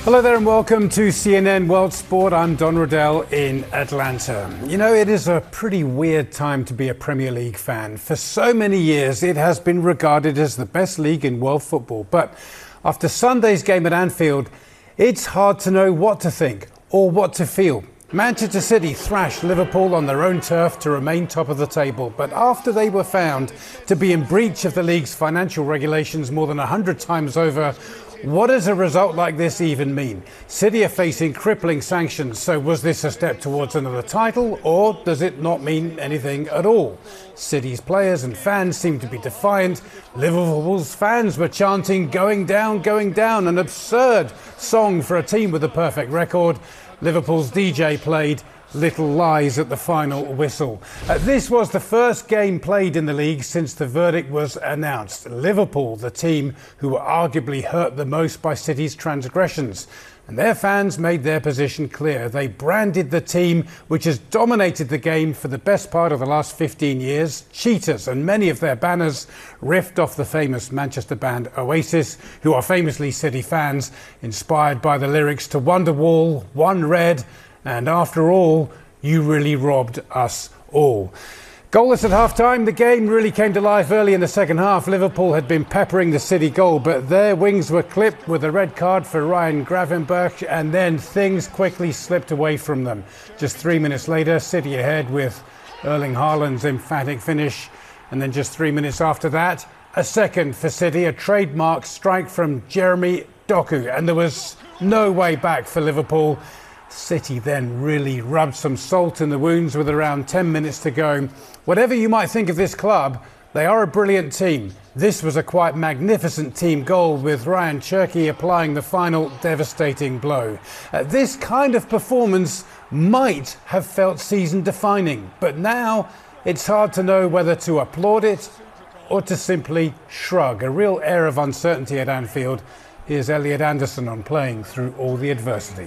Hello there and welcome to CNN World Sport. I'm Don Riddell in Atlanta. You know, it is a pretty weird time to be a Premier League fan. For so many years, it has been regarded as the best league in world football. But after Sunday's game at Anfield, it's hard to know what to think or what to feel. Manchester City thrashed Liverpool on their own turf to remain top of the table. But after they were found to be in breach of the league's financial regulations more than 100 times over, what does a result like this even mean? City are facing crippling sanctions, so was this a step towards another title, or does it not mean anything at all? City's players and fans seem to be defiant. Liverpool's fans were chanting going down, an absurd song for a team with a perfect record. Liverpool's DJ played Little Lies at the final whistle. This was the first game played in the league since the verdict was announced. Liverpool, the team who were arguably hurt the most by City's transgressions. And their fans made their position clear. They branded the team which has dominated the game for the best part of the last 15 years cheaters, and many of their banners riffed off the famous Manchester band Oasis, who are famously City fans, inspired by the lyrics to Wonderwall, One Red, and after all, you really robbed us all. Goalless at half-time, the game really came to life early in the second half. Liverpool had been peppering the City goal, but their wings were clipped with a red card for Ryan Gravenberch, and then things quickly slipped away from them. Just 3 minutes later, City ahead with Erling Haaland's emphatic finish, and then just 3 minutes after that, a second for City, a trademark strike from Jeremy Doku, and there was no way back for Liverpool. City then really rubbed some salt in the wounds with around 10 minutes to go. Whatever you might think of this club, they are a brilliant team. This was a quite magnificent team goal, with Ryan Cherki applying the final devastating blow. This kind of performance might have felt season-defining, but now it's hard to know whether to applaud it or to simply shrug. A real air of uncertainty at Anfield. Here's Elliot Anderson on playing through all the adversity.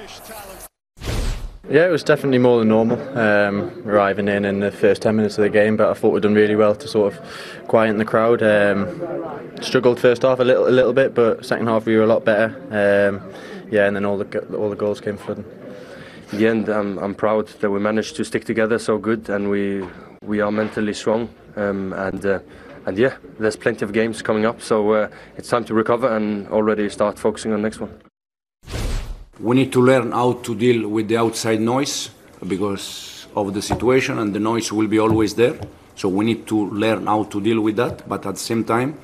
Yeah, it was definitely more than normal, arriving in the first 10 minutes of the game, but I thought we'd done really well to sort of quieten the crowd. Struggled first half a little bit, but second half we were a lot better. And then all the goals came flooding. In the end, I'm proud that we managed to stick together so good, and we are mentally strong. And yeah, there's plenty of games coming up, so it's time to recover and already start focusing on the next one. We need to learn how to deal with the outside noise because of the situation, and the noise will be always there. So we need to learn how to deal with that, but at the same time,